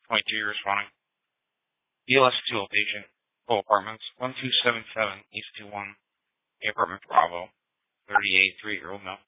22 responding. BLS2 patient. Full apartments. 1277 East 21. Apartment Bravo. 38, 3-year-old male.